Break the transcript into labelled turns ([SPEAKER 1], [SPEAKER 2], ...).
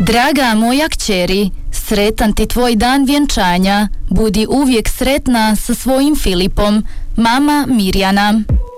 [SPEAKER 1] Draga moja kćeri, sretan ti tvoj dan vjenčanja. Budi uvijek sretna sa svojim Filipom. Mama Mirjana.